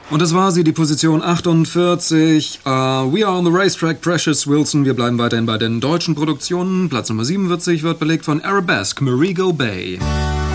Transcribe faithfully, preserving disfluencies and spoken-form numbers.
Und das war sie, die Position achtundvierzig. Uh, We Are on the Racetrack, Precious Wilson. Wir bleiben weiterhin bei den deutschen Produktionen. Platz Nummer siebenundvierzig wird belegt von Arabesque, Marigo Bay.